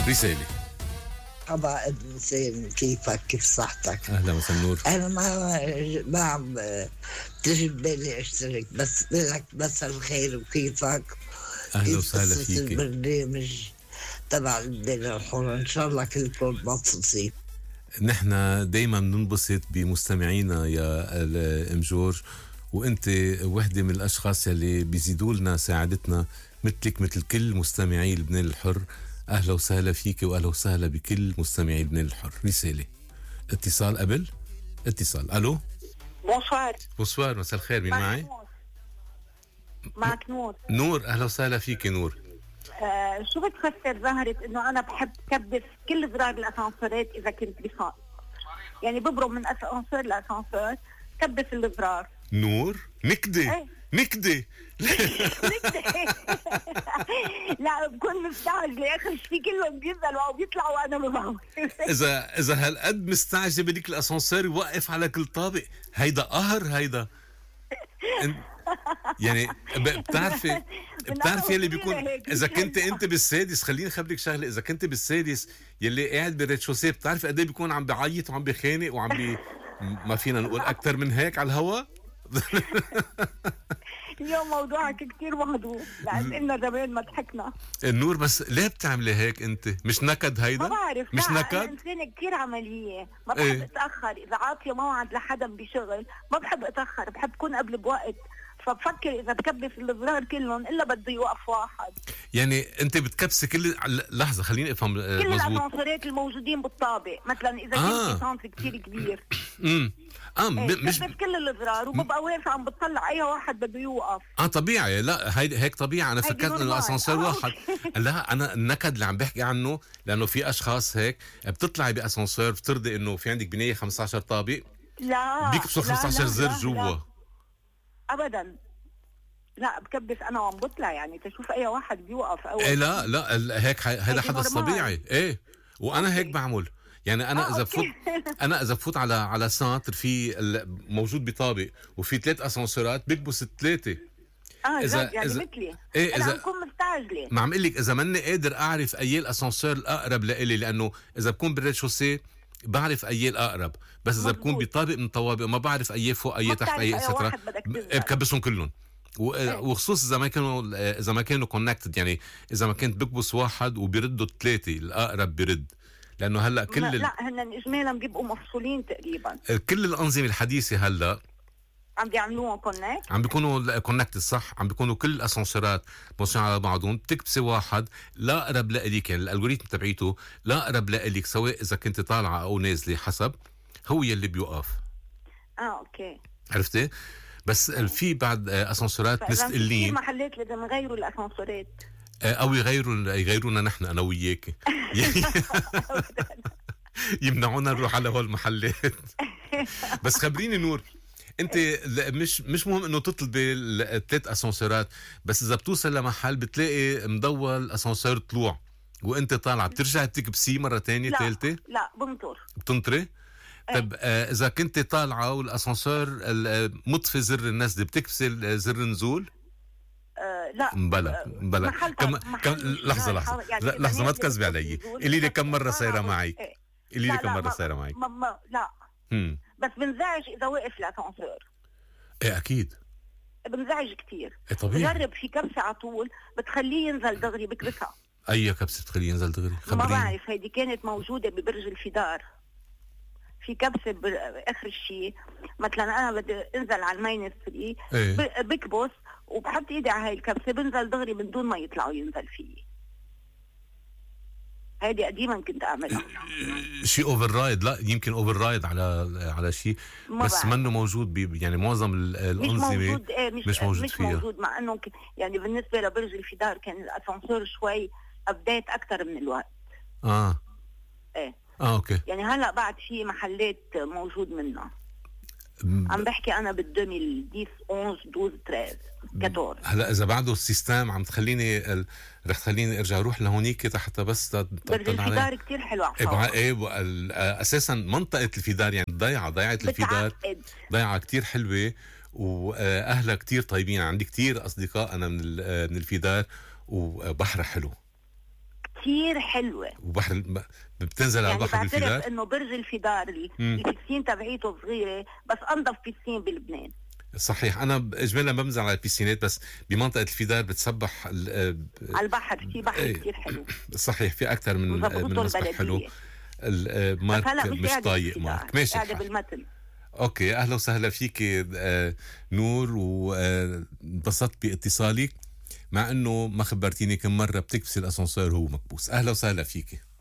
رسالة. طبعا إنسان، كيفك؟ كيف صحتك؟ أهلا وسهلا نور. أنا ما عم تجي ببالي أشترك، بس لك مساء الخير وكيفك؟ أهلا كيف وسهلا قصة فيك. البرنامج تبع البلاد الحرة؟ إن شاء الله كلكم مبسوطين. نحن دايما بننبسط بمستمعينا يا ام جورج، وانت وحده من الاشخاص اللي بيزيدوا لنا سعادتنا، مثلك مثل كل مستمعي لبنان الحر. اهلا وسهلا فيك واهلا وسهلا بكل مستمعي لبنان الحر. رساله، اتصال قبل اتصال. الو بونسوار. بونسوار، مساء الخير، مين معي؟ معك نور. نور، اهلا وسهلا فيك نور. شو بتفسر ظهرت انه انا بحب كبس كل زرار الاسانسورات اذا كنت بصال، يعني ببرم من اسانسور لاسانسور كبس الزرار. نور نكدة. ايه نكدة. لا بكون مستعجله اخر شيء كلهم بينزلوا او بيطلعوا وانا بموت. اذا هالقد مستعجل بديك الاسانسير يوقف على كل طابق، هيدا قهر هيدا. يعني بتعرفي اللي بيكون اذا كنت انت بالسادس، خليني اخبرك شغله، اذا كنت بالسادس يلي قاعد بالريتشوسيه، بتعرفي قد ايه بيكون عم بيعيط وعم بيخانق ما فينا نقول اكثر من هيك على الهوا. اليوم موضوعك كتير مهضوم، لأن زمان ما ضحكنا. النور، بس ليه بتعملي هيك انت؟ مش نكد هيدا؟ ما بعرف، مش لا نكد؟ أنا إنسانة كتير عملية، ما بحب أتأخر. إذا عاطية موعد لحدا بشغل ما بحب أتأخر، بحب أكون قبل بوقت. فبفكر إذا بكبس الزرار كلهم إلا بده يوقف واحد. يعني أنت بتكبسي كل لحظة، خليني أفهم كل الأسانسورات الموجودين بالطابق، مثلا إذا كنت صنف كتير كبير. مش كل الزرار، وببقى واقفة عم بتطلع أي واحد بده يوقف. طبيعي. لا هيك طبيعي. أنا فكرت إنه الأسانسور واحد. لا، أنا النكد اللي عم بحكي عنه، لأنه في أشخاص هيك بتطلعي بأسانسور بترضي إنه في عندك بناية 15 طابق، لا بيكبسوا 15 زر جوا. ابدا لا، بكبس انا وعم بطلع، يعني تشوف اي واحد بيوقف اول. لا هيك هذا حدث طبيعي. ايه، وانا هيك بعمل. يعني انا اذا بفوت على سنتر في موجود بطابق وفي 3 اسانسورات، بكبس الثلاثه. اذا يعني مثلي انا عم بكون مستعجله. ما عم اقول لك، اذا ماني قادر اعرف اي الاسانسور الاقرب لإلي، لانه اذا بكون بالريتشوسيه بعرف اي الاقرب، بس اذا بكون بطابق من الطوابق ما بعرف اي فوق اي تحت اي سترة، بكبسهم كلهم. وخصوص اذا ما كانوا كونكتد، يعني اذا ما كنت بكبس واحد وبيردوا الثلاثه الاقرب بيرد، لانه هلا لا هن اجمالا بيبقوا مفصولين تقريبا. كل الانظمه الحديثه هلا عم بيعملوهم كونكت، عم بيكونوا كونكت، صح، عم بيكونوا كل الاسانسورات موصولين على بعضهم. بتكبسي واحد لا اقرب لإليك، يعني الالجوريثم تبعيته لا اقرب لإليك، سواء اذا كنت طالعه او نازله، حسب هو يلي بيوقف. اوكي، عرفتي؟ بس في بعد اسانسورات مستقلين. في محلات لازم يغيروا الاسانسورات، او يغيرونا نحن، انا وياك. يمنعونا نروح على هول المحلات. بس خبريني نور، انت مش مهم انه تطلبي ال3 اسانسورات، بس اذا بتوصل لمحل بتلاقي مضول اسانسور طلوع وانت طالعه، بترجعي بتكبسيه مره ثانيه ثالثه؟ لا بتنطري. طب اذا كنت طالعه والاسانسور مطفي زر النزل، بتكبسي زر النزول؟ لا بلا لحظه ما تكذبي علي. قولي لي كم مره صايره معك؟ قولي لي كم مره صايره معك؟ لا بس بنزعج اذا وقف الاسانسور. ايه اكيد بنزعج كثير. طبيعي. بجرب في كبسه على طول بتخليه ينزل دغري، بكبسها. اي كبسه بتخليه ينزل دغري؟ ما بعرف، هيدي كانت موجوده ببرج الفدار. في كبسه اخر الشيء، مثلا انا بدي انزل على الماينس 3 بكبس وبحط ايدي على هاي الكبسه، بنزل دغري من دون ما يطلعوا ينزل فيه. هيدي قديما كنت اعملها. شيء اوفر رايد؟ لا يمكن اوفر رايد على شيء، بس منه موجود يعني معظم الانظمه مش موجود فيها. موجود، مع انه يعني بالنسبه لبرج الفدار كان الاسانسور شوي ابديت اكثر من الوقت. ايه اوكي. يعني هلا بعد في محلات موجود منها. عم بحكي انا بالدومي 10 11 12 13 14. هلا اذا بعده السيستم عم رح تخليني ارجع اروح لهونيك حتى بس برج الفدار كتير حلو اساسا منطقه الفدار يعني ضيعه الفدار ضيعه كتير حلوه، واهلها كتير طيبين. عندي كتير اصدقاء انا من الفدار، وبحرها حلو كتير حلوة. وبحر بتنزل على بحر الفيدار. بعترف انه برج الفيدار البسين تبعيته صغيرة بس انضف بسين بلبنان. صحيح. انا اجمالا بمزح على البيسينات، بس بمنطقة الفيدار بتسبح على البحر، في بحر كتير حلو. صحيح، في اكثر من مسبح حلو. مارك مش طايق مارك. ماشي قاعدة بالمتن. اوكي، اهلا وسهلا فيك نور، وانبسطت باتصالك، مع انه ما خبرتيني كم مرة بتكبسي الاسانسير هو مكبوس. اهلا وسهلا فيك.